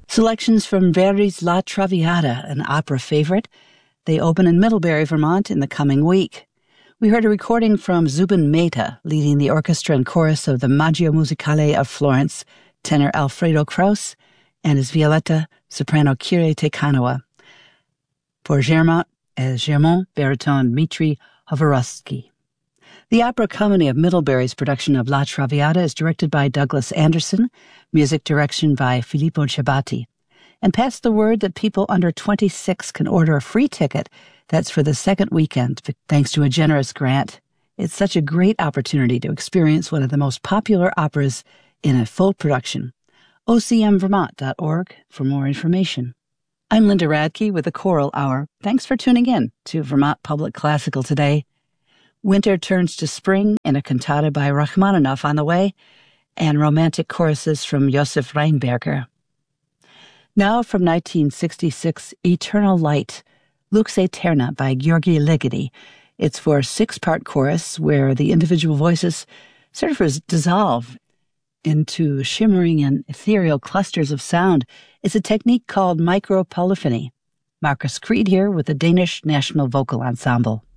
Selections from Verdi's La Traviata, an opera favorite. They open in Middlebury, Vermont in the coming week. We heard a recording from Zubin Mehta, leading the orchestra and chorus of the Maggio Musicale of Florence, tenor Alfredo Kraus, and his Violetta, soprano Kyrie Tekhanoua. For Germont, baritone Dmitry Hovorovsky. The Opera Company of Middlebury's production of La Traviata is directed by Douglas Anderson, music direction by Filippo Ciabatti. And pass the word that people under 26 can order a free ticket. That's for the second weekend, thanks to a generous grant. It's such a great opportunity to experience one of the most popular operas in a full production. ocmvermont.org for more information. I'm Linda Radke with the Choral Hour. Thanks for tuning in to Vermont Public Classical today. Winter turns to spring and a cantata by Rachmaninoff on the way, and romantic choruses from Josef Reinberger. Now from 1966, Eternal Light, Lux Aeterna by György Ligeti. It's for a 6-part chorus where the individual voices sort of dissolve into shimmering and ethereal clusters of sound. It's a technique called micropolyphony. Marcus Creed here with the Danish National Vocal Ensemble.